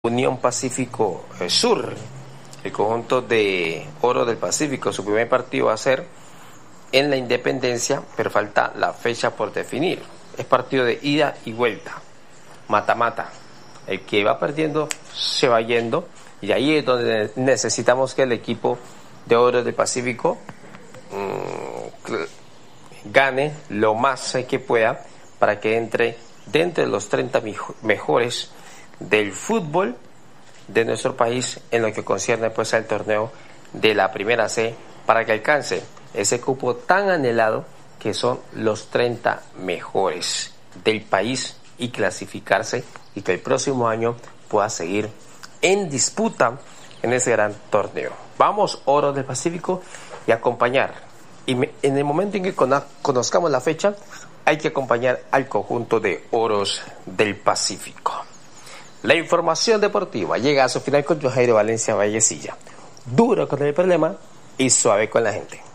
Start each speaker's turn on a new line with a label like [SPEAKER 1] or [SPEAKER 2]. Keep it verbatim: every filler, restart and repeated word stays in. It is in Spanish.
[SPEAKER 1] Unión Pacífico Sur, el conjunto de Oro del Pacífico. Su primer partido va a ser en la Independencia, pero falta la fecha por definir. Es partido de ida y vuelta, mata-mata. El que va perdiendo se va yendo, y ahí es donde necesitamos que el equipo de Oro del Pacífico mmm, gane lo más que pueda para que entre dentro de los treinta mejores del fútbol de nuestro país en lo que concierne pues al torneo de la Primera C, para que alcance ese cupo tan anhelado que son los treinta mejores del país y clasificarse, y que el próximo año pueda seguir en disputa en ese gran torneo. Vamos, Oro del Pacífico, y acompañar, y me, en el momento en que conozcamos la fecha, hay que acompañar al conjunto de Oros del Pacífico. La información deportiva llega a su final con Jairo Valencia Vallecilla. Duro con el problema y suave con la gente.